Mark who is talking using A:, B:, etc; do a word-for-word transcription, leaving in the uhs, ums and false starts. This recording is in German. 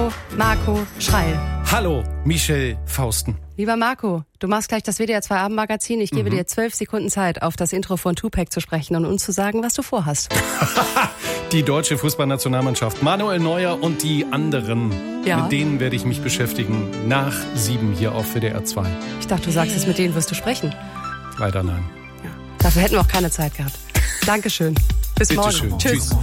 A: Hallo, Marco Schreil.
B: Hallo, Michel Fausten.
A: Lieber Marco, du machst gleich das W D R zwei Abendmagazin. Ich gebe mhm. dir zwölf Sekunden Zeit, auf das Intro von Tupac zu sprechen und uns zu sagen, was du vorhast.
B: Die deutsche Fußballnationalmannschaft, Manuel Neuer und die anderen.
A: Ja.
B: Mit denen werde ich mich beschäftigen nach sieben hier auf W D R zwei.
A: Ich dachte, du sagst es, mit denen wirst du sprechen.
B: Leider nein.
A: Ja. Dafür hätten wir auch keine Zeit gehabt. Dankeschön. Bis
B: Bitte
A: morgen.
B: Schön.
A: Tschüss.
B: Tschüss.